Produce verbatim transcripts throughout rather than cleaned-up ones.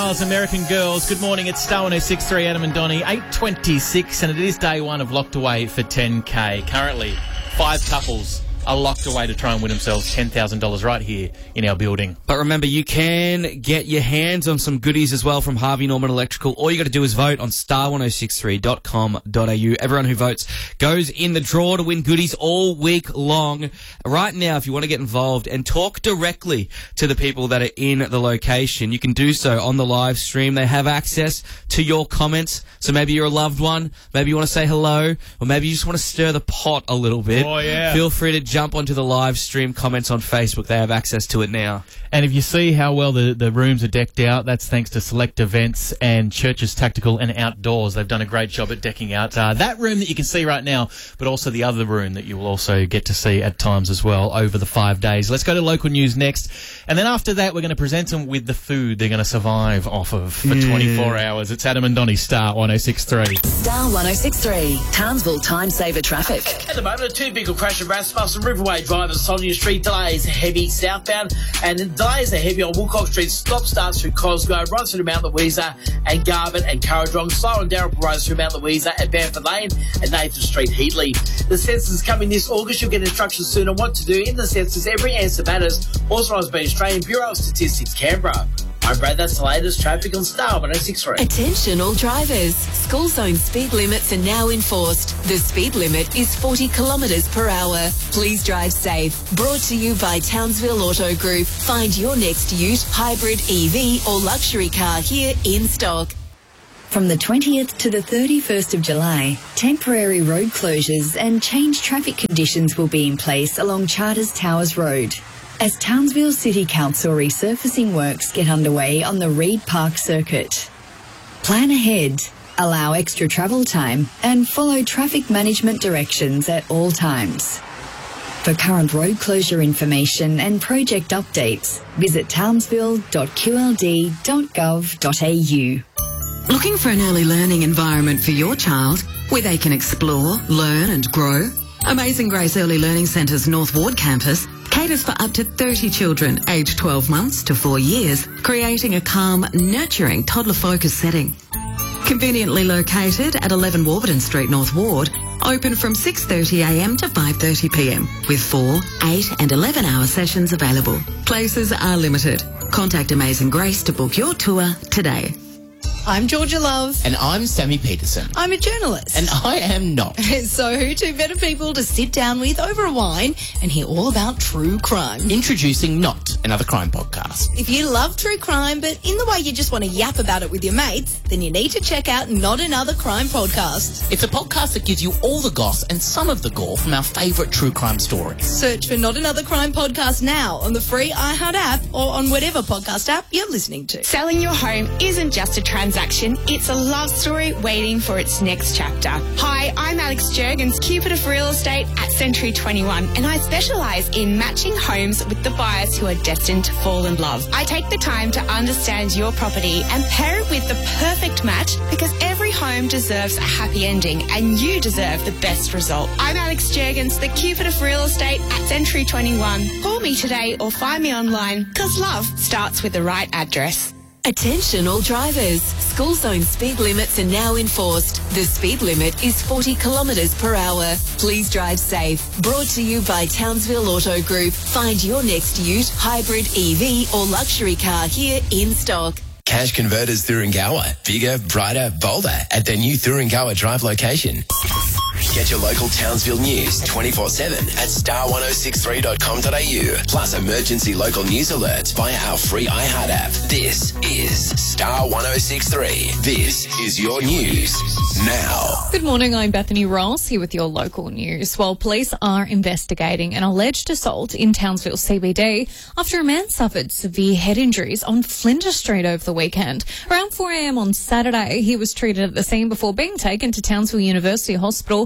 American Girls. Good morning. It's Star one oh six point three, Adam and Donnie, eight twenty-six, and it is day one of Locked Away for ten K. Currently, five couples are locked away to try and win themselves ten thousand dollars right here in our building. But remember, you can get your hands on some goodies as well from Harvey Norman Electrical. All you got to do is vote on star one oh six three dot com dot a u. Everyone who votes goes in the draw to win goodies all week long. Right now, if you want to get involved and talk directly to the people that are in the location, you can do so on the live stream. They have access to your comments. So maybe you're a loved one, maybe you want to say hello, or maybe you just want to stir the pot a little bit. Oh, yeah. Feel free to jump onto the live stream comments on Facebook. They have access to it now. And if you see how well the, the rooms are decked out, that's thanks to Select Events and Churches Tactical and Outdoors. They've done a great job at decking out uh, that room that you can see right now, but also the other room that you will also get to see at times as well over the five days. Let's go to local news next. And then after that, we're going to present them with the food they're going to survive off of for mm. twenty-four hours. It's Adam and Donnie, Star one oh six point three. Star one oh six point three, Townsville Time Saver Traffic. At the moment, a two-vehicle crash at Rasmus and Riverway Drive at Sonia Street. Delays heavy southbound, and the delays are heavy on Woolcock Street. Stop starts through Cosgrove, right through to Mount Louisa and Garbutt and Curradrong. Slow on Darrell Road through Mount Louisa and Bamford Lane and Nathan Street, Heatley. The census coming this August. You'll get instructions soon on what to do in the census. Every answer matters. Authorised by the Australian Bureau of Statistics, Canberra. I'm Brad, that's the latest traffic on Star one oh six point three. Attention all drivers. School zone speed limits are now enforced. The speed limit is forty kilometres per hour. Please drive safe. Brought to you by Townsville Auto Group. Find your next ute, hybrid, E V or luxury car here in stock. From the twentieth to the thirty-first of July, temporary road closures and changed traffic conditions will be in place along Charters Towers Road, as Townsville City Council resurfacing works get underway on the Reed Park circuit. Plan ahead, allow extra travel time, and follow traffic management directions at all times. For current road closure information and project updates, visit townsville dot q l d dot gov dot a u. Looking for an early learning environment for your child where they can explore, learn and grow? Amazing Grace Early Learning Centre's North Ward campus caters for up to thirty children aged twelve months to four years, creating a calm, nurturing, toddler-focused setting. Conveniently located at eleven Warburton Street, North Ward, open from six thirty a m to five thirty p m with four, eight and eleven hour sessions available. Places are limited. Contact Amazing Grace to book your tour today. I'm Georgia Love. And I'm Sammy Peterson. I'm a journalist. And I am not. So who two better people to sit down with over a wine and hear all about true crime? Introducing Not, another crime podcast. If you love true crime, but in the way you just want to yap about it with your mates, then you need to check out Not Another Crime Podcast. It's a podcast that gives you all the goss and some of the gore from our favourite true crime stories. Search for Not Another Crime Podcast now on the free iHeart app or on whatever podcast app you're listening to. Selling your home isn't just a transaction. It's a love story waiting for its next chapter. Hi, I'm Alex Jurgens, Cupid of Real Estate at Century twenty-one, and I specialise in matching homes with the buyers who are destined to fall in love. I take the time to understand your property and pair it with the perfect match, because every home deserves a happy ending and you deserve the best result. I'm Alex Jurgens, the Cupid of Real Estate at Century twenty-one. Call me today or find me online, because love starts with the right address. Attention all drivers. School zone speed limits are now enforced. The speed limit is forty kilometres per hour. Please drive safe. Brought to you by Townsville Auto Group. Find your next ute, hybrid, E V or luxury car here in stock. Cash Converters Thuringowa. Bigger, brighter, bolder at their new Thuringowa Drive location. Get your local Townsville news twenty-four seven at star one oh six three dot com dot a u. Plus emergency local news alerts via our free iHeart app. This is Star one oh six point three. This is your news now. Good morning, I'm Bethany Ross here with your local news. Well, police are investigating an alleged assault in Townsville C B D after a man suffered severe head injuries on Flinders Street over the weekend. Around four a m on Saturday, he was treated at the scene before being taken to Townsville University Hospital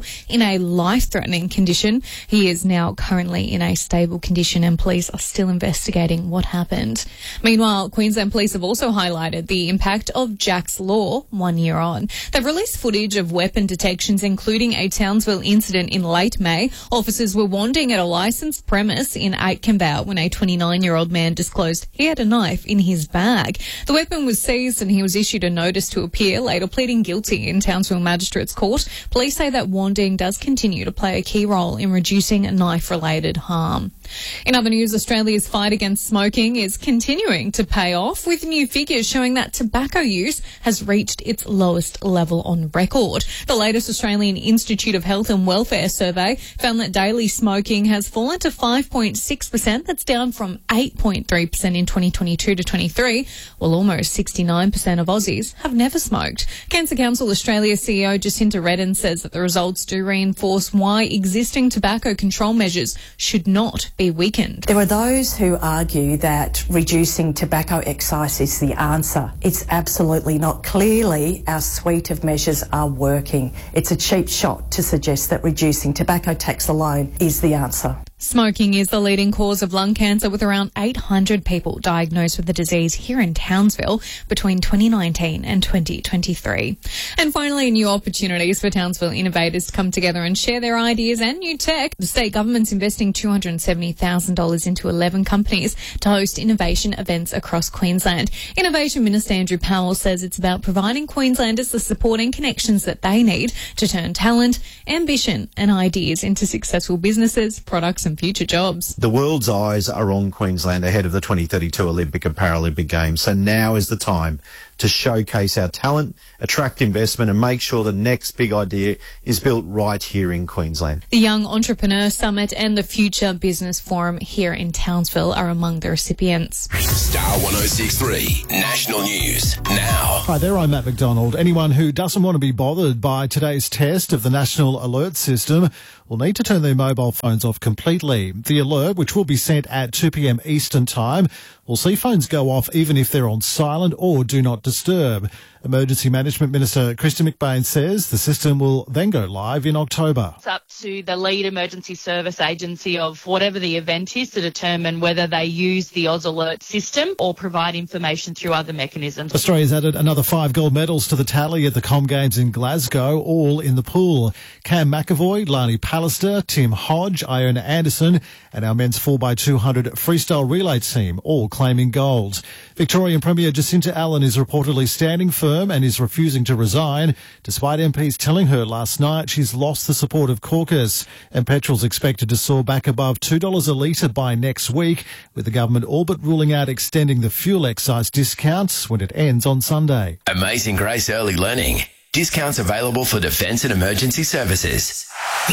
in a life-threatening condition. He is now currently in a stable condition and police are still investigating what happened. Meanwhile, Queensland Police have also highlighted the impact of Jack's Law one year on. They've released footage of weapon detections, including a Townsville incident in late May. Officers were wandering at a licensed premise in Aitken Vale when a twenty-nine-year-old man disclosed he had a knife in his bag. The weapon was seized and he was issued a notice to appear, later pleading guilty in Townsville Magistrates Court. Police say that wanding does continue to play a key role in reducing knife-related harm. In other news, Australia's fight against smoking is continuing to pay off, with new figures showing that tobacco use has reached its lowest level on record. The latest Australian Institute of Health and Welfare survey found that daily smoking has fallen to five point six percent. That's down from eight point three percent in twenty twenty-two to twenty-three, while almost sixty-nine percent of Aussies have never smoked. Cancer Council Australia C E O Jacinta Redden says that the results do reinforce why existing tobacco control measures should not be weakened. There are those who argue that reducing tobacco excise is the answer. It's absolutely not. Clearly, our suite of measures are working. It's a cheap shot to suggest that reducing tobacco tax alone is the answer. Smoking is the leading cause of lung cancer, with around eight hundred people diagnosed with the disease here in Townsville between twenty nineteen and twenty twenty-three. And finally, new opportunities for Townsville innovators to come together and share their ideas and new tech. The state government's investing two hundred seventy thousand dollars into eleven companies to host innovation events across Queensland. Innovation Minister Andrew Powell says it's about providing Queenslanders the support and connections that they need to turn talent, ambition and ideas into successful businesses, products and future jobs. The world's eyes are on Queensland ahead of the twenty thirty-two Olympic and Paralympic Games, so now is the time to showcase our talent, attract investment and make sure the next big idea is built right here in Queensland. The Young Entrepreneur Summit and the Future Business Forum here in Townsville are among the recipients. Star one oh six three National News now. Hi there, I'm Matt McDonald. Anyone who doesn't want to be bothered by today's test of the National Alert System will need to turn their mobile phones off completely. The alert, which will be sent at two p.m. Eastern Time, will see phones go off even if they're on silent or do not disturb. Emergency Management Minister Kristen McBain says the system will then go live in October. It's up to the lead emergency service agency of whatever the event is to determine whether they use the Oz Alert system or provide information through other mechanisms. Australia's added another five gold medals to the tally at the Com Games in Glasgow, all in the pool. Cam McAvoy, Lani Pallister, Tim Hodge, Iona Anderson and our men's four by two hundred freestyle relay team all claiming gold. Victorian Premier Jacinta Allen is reportedly standing firm and is refusing to resign, despite M Ps telling her last night she's lost the support of caucus. And petrol's expected to soar back above two dollars a litre by next week, with the government all but ruling out extending the fuel excise discounts when it ends on Sunday. Amazing Grace Early Learning. Discounts available for defence and emergency services.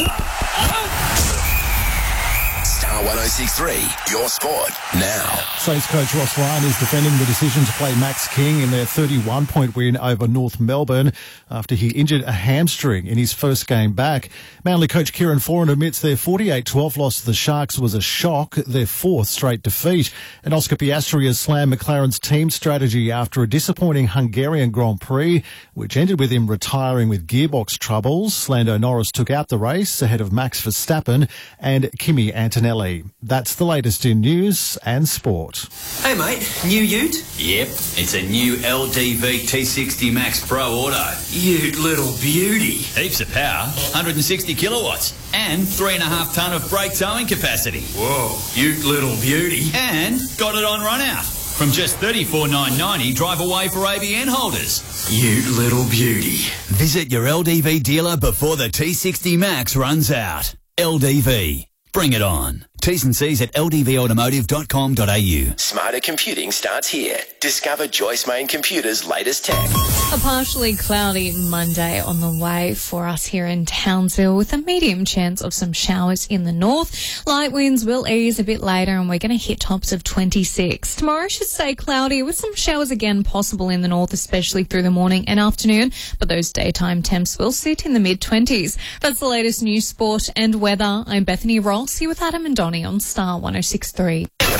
Star one oh six three, your sport now. Saints coach Ross Ryan is defending the decision to play Max King in their thirty-one point win over North Melbourne after he injured a hamstring in his first game back. Manly coach Kieran Foran admits their forty-eight twelve loss to the Sharks was a shock, their fourth straight defeat. And Oscar Piastri has slammed McLaren's team strategy after a disappointing Hungarian Grand Prix, which ended with him retiring with gearbox troubles. Lando Norris took out the race ahead of Max Verstappen and Kimi Antonelli. That's the latest in news and sport. Hey mate, new ute? Yep, it's a new L D V T sixty Max Pro Auto. Ute little beauty. Heaps of power, one hundred sixty kilowatts, and three and a half tonne of brake towing capacity. Whoa, ute little beauty. And got it on run out. From just thirty-four thousand nine hundred ninety, drive away for A B N holders. Ute little beauty. Visit your L D V dealer before the T sixty Max runs out. L D V. Bring it on. T's and C's at l d v automotive dot com dot a u. Smarter computing starts here. Discover Joyce Main Computers' latest tech. A partially cloudy Monday on the way for us here in Townsville, with a medium chance of some showers in the north. Light winds will ease a bit later and we're going to hit tops of twenty-six. Tomorrow should stay cloudy with some showers again possible in the north, especially through the morning and afternoon, but those daytime temps will sit in the mid-twenties. That's the latest news, sport and weather. I'm Bethany Ross here with Adam and Donnie on Star one oh six three.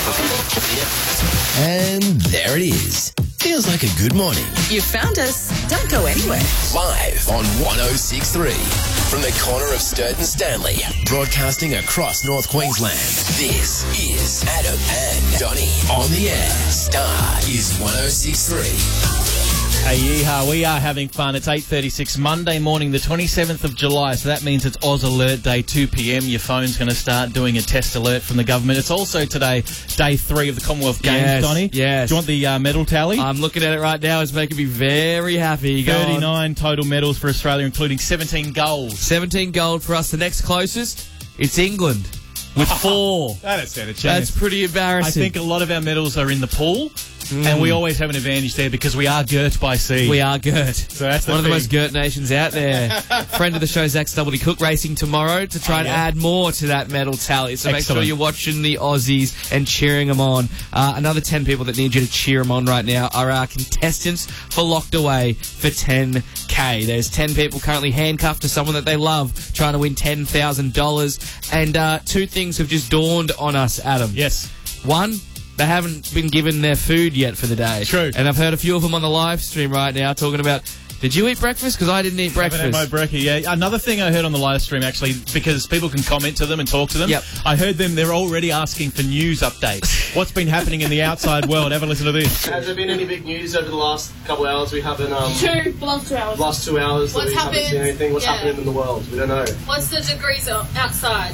And there it is. Feels like a good morning. You found us. Don't go anywhere. Live on one oh six point three. From the corner of Sturton Stanley, broadcasting across North Queensland. This is Adam and Donny on the air. Star is one oh six point three. Hey, yeehaw, we are having fun. It's eight thirty-six, Monday morning, the twenty-seventh of July, so that means it's Oz Alert Day, two p.m. Your phone's going to start doing a test alert from the government. It's also today, day three of the Commonwealth Games, Yes, Donny. yes. Do you want the uh, medal tally? I'm looking at it right now. It's making me very happy. Go on. thirty-nine total medals for Australia, including seventeen gold. seventeen gold for us. The next closest, it's England with four. That is stand a chance. That's pretty embarrassing. I think a lot of our medals are in the pool, mm. and we always have an advantage there because we are girt by sea. We are girt. So that's the One of the thing. most girt nations out there. Friend of the show, Zach Stubblety Cook, racing tomorrow to try Oh, and yeah. add more to that medal tally. So make Excellent. sure you're watching the Aussies and cheering them on. Uh, another ten people that need you to cheer them on right now are our contestants for Locked Away for ten K. There's ten people currently handcuffed to someone that they love, trying to win ten thousand dollars. And uh, two things have just dawned on us, Adam. Yes. One, they haven't been given their food yet for the day. True. And I've heard a few of them on the live stream right now talking about, did you eat breakfast? Because I didn't eat breakfast. Haven't had my brekkie, yeah. Another thing I heard on the live stream, actually, because people can comment to them and talk to them. Yep. I heard them, they're already asking for news updates. What's been happening in the outside world? Have a listen to this. Has there been any big news over the last couple of hours? We haven't... Um, Two, the last two hours. Last two hours that What's we haven't happened? seen anything. What's Yeah. happening in the world? We don't know. What's the degrees o- outside?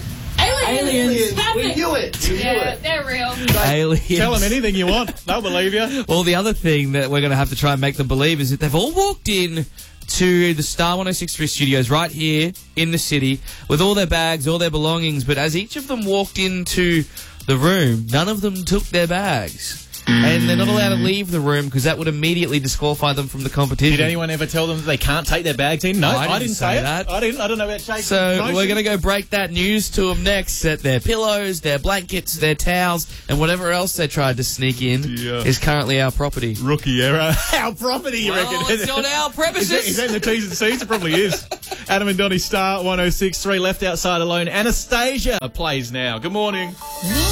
Aliens. Perfect. We knew it. We knew Yeah, it. they're real. Aliens. Tell them anything you want. They'll believe you. Well, the other thing that we're going to have to try and make them believe is that they've all walked in to the Star one oh six point three studios right here in the city with all their bags, all their belongings, but as each of them walked into the room, none of them took their bags. And they're not allowed to leave the room because that would immediately disqualify them from the competition. Did anyone ever tell them that they can't take their bags in? No, I I didn't didn't, say say, that. it. I didn't. I don't know about Chase. So we're going to go break that news to them next, that their pillows, their blankets, their towels, and whatever else they tried to sneak in Yeah. is currently our property. Rookie error. Our property, you Well, reckon? it's on our premises. Is that, is that in the T's and C's? It probably is. Adam and Donny, Star one oh six point three, left outside alone. Anastasia plays now. Good morning.